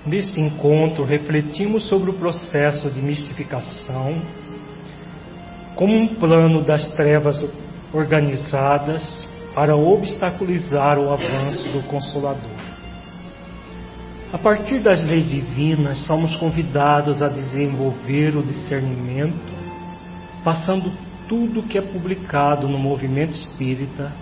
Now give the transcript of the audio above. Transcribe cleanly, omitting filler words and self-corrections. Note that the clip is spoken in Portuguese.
Neste encontro, refletimos sobre o processo de mistificação como um plano das trevas organizadas para obstaculizar o avanço do Consolador. A partir das leis divinas, somos convidados a desenvolver o discernimento, passando tudo que é publicado no movimento espírita